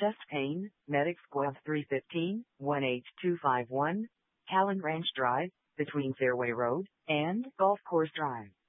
Chest Pain, Medic Squad 315, 18251, Callan Ranch Drive, between Fairway Road and Golf Course Drive.